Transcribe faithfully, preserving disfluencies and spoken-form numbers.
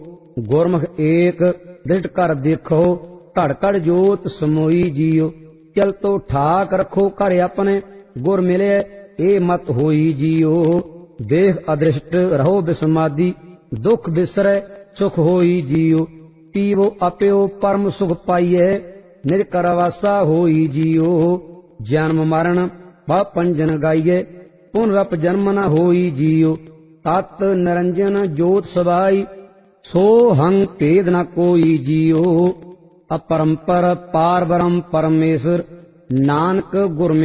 ਗੁਰਮੁਖ ਏਕ ਦ੍ਰਿਸ਼ਟ ਕਰ ਦੇਖੋ, ਘੜ ਘੜ ਜੋਤ ਸਮੋਈ ਜੀਓ। ਚਲ ਤੋ ਠਾਕ ਰੱਖੋ ਘਰ ਆਪਣੇ, ਗੁਰ ਮਿਲੇ ਇਹ ਮਤ ਹੋਈ ਜੀਓ। ਦੇਖ ਅਦ੍ਰਿਸ਼ਟ ਰਹੋ ਬਿਸਮਾਦੀ, ਦੁਖ ਬਿਸਰੈ ਸੁਖ ਹੋਈ ਜੀਓ। ਪੀਵੋ ਅਪਿਓ ਪਰਮ ਸੁਖ ਪਾਈਐ, ਨਿਜ ਕਰ ਵਾਸਾ ਹੋਈ ਜੀਓ। ਜਨਮ ਮਰਨ ਬਹੁ ਪੰਜਨ ਗਾਈਐ, ਪੁਨਰਪ ਜਨਮ ਨ ਹੋਈ ਜੀਓ। ਤਤ ਨਿਰੰਜਨ ਜੋਤ ਸਬਾਈ, ਸੋ ਹੰ ਭੇਦ ਨ ਕੋਈ ਜੀਓ। ਅਪਰੰਪਰ ਪਾਰ ਬ੍ਰਹਮ ਪਰਮੇਸ਼ਰ, ਨਾਨਕ ਗੁਰ